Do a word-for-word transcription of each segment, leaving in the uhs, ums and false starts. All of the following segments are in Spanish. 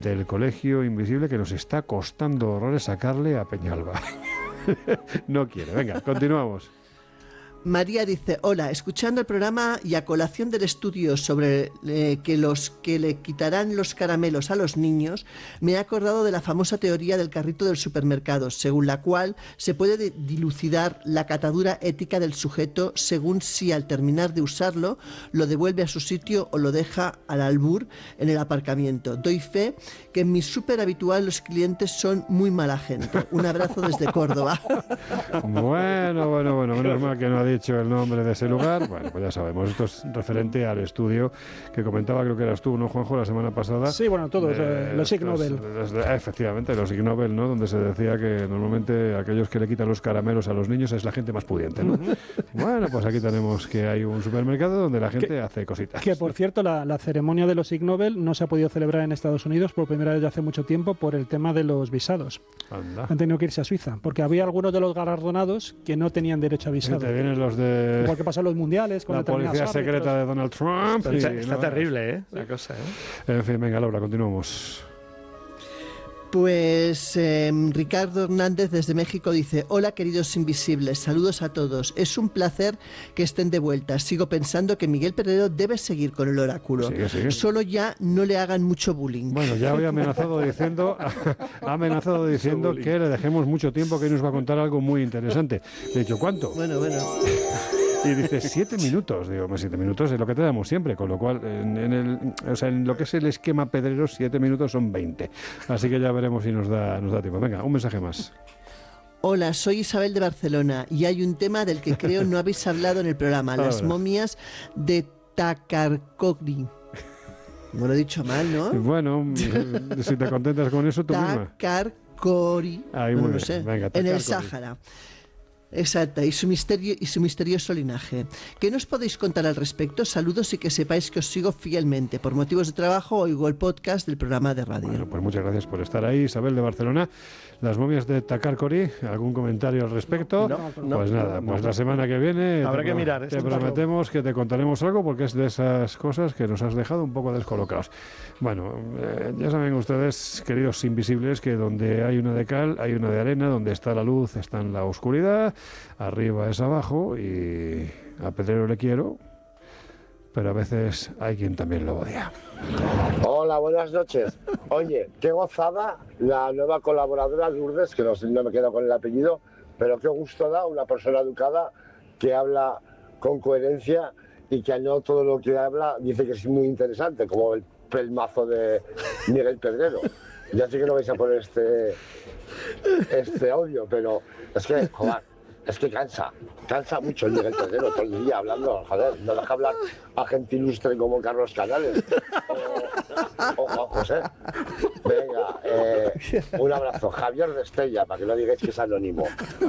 del Colegio Invisible que nos está costando horrores sacarle a Peñalba. No quiere. Venga, continuamos. María dice, hola, escuchando el programa y a colación del estudio sobre eh, que los que le quitarán los caramelos a los niños, me he acordado de la famosa teoría del carrito del supermercado, según la cual se puede de- dilucidar la catadura ética del sujeto según si al terminar de usarlo lo devuelve a su sitio o lo deja al albur en el aparcamiento. Doy fe que en mi súper habitual los clientes son muy mala gente. Un abrazo desde Córdoba. Bueno, bueno, bueno, menos mal que no ha dicho el nombre de ese lugar. Bueno, pues ya sabemos, esto es referente al estudio que comentaba, creo que eras tú, ¿no, Juanjo, la semana pasada? Sí, bueno, todos, eh, los Ig Nobel. Los, los, efectivamente, los Ig Nobel, ¿no? Donde se decía que normalmente aquellos que le quitan los caramelos a los niños es la gente más pudiente, ¿no? Bueno, pues aquí tenemos que hay un supermercado donde la gente que, hace cositas. Que, por cierto, la, la ceremonia de los Ig Nobel no se ha podido celebrar en Estados Unidos por primera vez de hace mucho tiempo por el tema de los visados. Anda. Han tenido que irse a Suiza, porque había algunos de los galardonados que no tenían derecho a visado. Te vienen los de... Igual que pasó en los mundiales con la policía secreta de Donald Trump. Está, y, está ¿no? terrible, ¿eh? La cosa, ¿eh? En fin, venga, Laura, continuamos. Pues eh, Ricardo Hernández desde México dice, hola queridos invisibles, saludos a todos, es un placer que estén de vuelta, sigo pensando que Miguel Pedrero debe seguir con el oráculo, sigue, sigue. Solo ya no le hagan mucho bullying. Bueno, ya había amenazado diciendo, ha amenazado diciendo que le dejemos mucho tiempo, que nos va a contar algo muy interesante. Le he dicho, ¿cuánto? Bueno, bueno. Y dice, siete minutos. Digo, pues siete minutos es lo que te damos siempre, con lo cual, en, en, el, o sea, en lo que es el esquema Pedrero, siete minutos son veinte. Así que ya veremos si nos da, nos da tiempo. Venga, un mensaje más. Hola, soy Isabel de Barcelona y hay un tema del que creo no habéis hablado en el programa, las momias de Takarkori. No lo he dicho mal, ¿no? Bueno, si te contentas con eso, tú misma. Takarkori. Ahí no muy lo bien. sé. Venga, en el Takarkori. Sáhara. Exacto, y su misterio y su misterioso linaje. ¿Qué nos podéis contar al respecto? Saludos y que sepáis que os sigo fielmente. Por motivos de trabajo oigo el podcast del programa de radio. Bueno, pues muchas gracias por estar ahí, Isabel de Barcelona. Las momias de Takarkori, ¿algún comentario al respecto? No, no, pues nada, no, pues no. la semana que viene Habrá te, que mirar. te eso, prometemos que te contaremos algo porque es de esas cosas que nos has dejado un poco descolocados. Bueno, eh, ya saben ustedes, queridos invisibles, que donde hay una de cal, hay una de arena, donde está la luz, está en la oscuridad, arriba es abajo y a Pedrero le quiero, pero a veces hay quien también lo odia. Hola, buenas noches. Oye, qué gozada la nueva colaboradora Lourdes, que no, sé, no me quedo con el apellido, pero qué gusto da una persona educada que habla con coherencia y que no todo lo que habla dice que es muy interesante, como el pelmazo de Miguel Pedrero. Ya sé que no vais a poner este, este audio, pero es que, joder, es que cansa, cansa mucho el Miguel Pedrero todo el día hablando, joder, no deja hablar a gente ilustre como Carlos Canales o, o Juan José. Venga, eh, un abrazo, Javier de Estella, para que no digáis que es anónimo.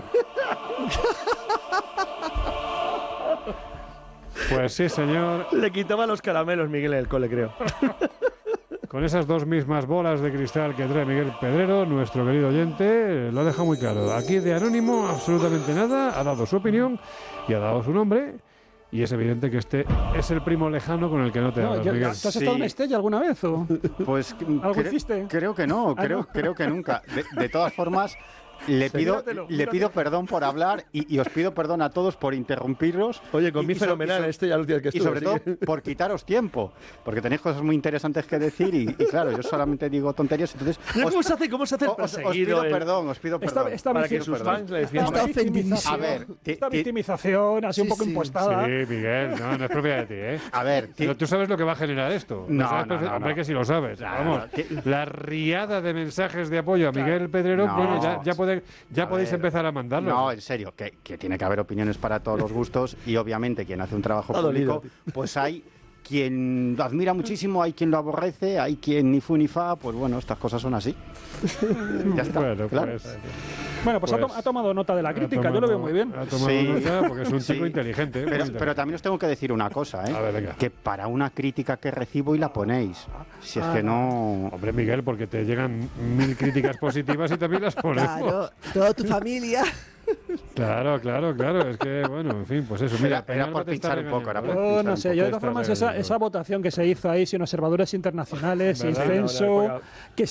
Pues sí, señor. Le quitaba los caramelos Miguel en el cole, creo. Con esas dos mismas bolas de cristal que trae Miguel Pedrero, nuestro querido oyente, lo ha dejado muy claro. Aquí de anónimo absolutamente nada, ha dado su opinión y ha dado su nombre. Y es evidente que este es el primo lejano con el que no te No, hablas, ya- Miguel. ¿Tú has estado en Estella alguna vez? ¿O? Pues ¿Algo cre- hiciste? Creo que no, Ah, creo, ¿no? creo que nunca. De, de todas formas, le pido, Míratelo, le míratelo. pido perdón por hablar y, y os pido perdón a todos por interrumpirlos. Oye, con Y- mí y so- fenomenal y so- este ya los días que Y estuve. sobre así todo que- por quitaros tiempo, porque tenéis cosas muy interesantes que decir y, y claro, yo solamente digo tonterías, entonces Mira os, ¿Cómo se hace? ¿Cómo se hace el os- os perseguido? pido el- perdón, os pido Esta, perdón. esta Para que victim- sus fans le decían. Está ofendidísimo. A ver, ti- esta ti- victimización así un Sí, poco sí. impostada. Sí, Miguel, no, no es propia de ti, ¿eh? a ver, ti- Pero tú sabes lo que va a generar esto. Lo No, sabes no, perfe- no, Hombre, no. que si lo sabes. Claro, Vamos, ti- la riada de mensajes de apoyo a Miguel Pedrero, No. bueno, ya, ya, puede- ya A podéis ver. empezar a mandarlos. No, en serio, que, que tiene que haber opiniones para todos los gustos y obviamente quien hace un trabajo Ha dolido, público, pues hay quien lo admira muchísimo, hay quien lo aborrece, hay quien ni fu ni fa, pues bueno, estas cosas son así. Ya está, Bueno, claro. pues Bueno, pues, Pues, ha, to- ha tomado nota de la ha crítica, tomado- yo lo veo muy bien. Ha tomado Sí. nota porque es un Sí. chico inteligente. muy Pero, inteligente. pero también os tengo que decir una cosa, ¿eh? A ver, venga. Que para una crítica que recibo y la ponéis. Si es que no... Hombre, Miguel, porque te llegan mil críticas positivas y también las ponemos. Claro, toda tu familia. Claro, claro, claro. Es que, bueno, en fin, pues eso. Mira, Era- era Peñalba por te está pinchar un poco, era regañando, por ¿eh? Yo pinchar no un sé, poco. yo de Te todas está formas esa, regañando. esa votación que se hizo ahí sin observadores internacionales, sin ¿Verdad? censo, No, no, no, que